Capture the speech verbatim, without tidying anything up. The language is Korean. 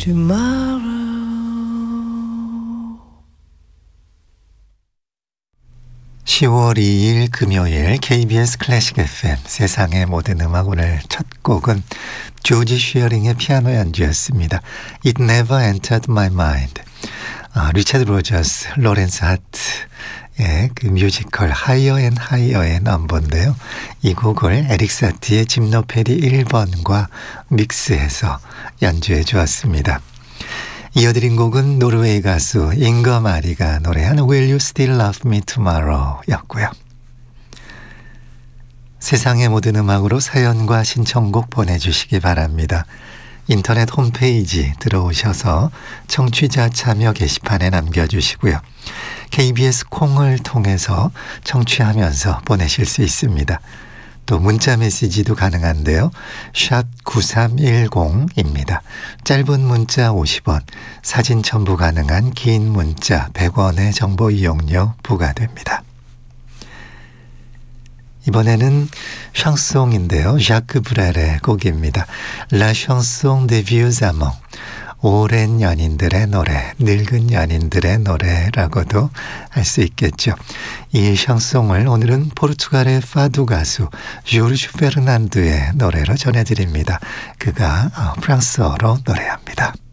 tomorrow. 시월 이일 금요일 케이비에스 클래식 에프엠 세상의 모든 음악. 오늘 첫 곡은 조지 슈어링의 피아노 연주였습니다. It Never Entered My Mind. 아, 리차드 로저스, 로렌스 하트의 그 뮤지컬 Higher and Higher의 넘버인데요. 이 곡을 에릭 사티의 짐노페디 일 번과 믹스해서 연주해 주었습니다. 이어드린 곡은 노르웨이 가수 잉거 마리가 노래한 Will You Still Love Me Tomorrow 였고요. 세상의 모든 음악으로 사연과 신청곡 보내주시기 바랍니다. 인터넷 홈페이지 들어오셔서 청취자 참여 게시판에 남겨주시고요. 케이비에스 콩을 통해서 청취하면서 보내실 수 있습니다. 또 문자 메시지도 가능한데요. 샵 구삼일공입니다. 짧은 문자 오십 원, 사진 첨부 가능한 긴 문자 백 원의 정보 이용료 부과됩니다. 이번에는 샹송인데요. 자크 브렐의 곡입니다. La chanson des vieux amants. 오랜 연인들의 노래, 늙은 연인들의 노래라고도 할 수 있겠죠. 이 샹송을 오늘은 포르투갈의 파두 가수 조르주 페르난두의 노래로 전해드립니다. 그가 프랑스어로 노래합니다.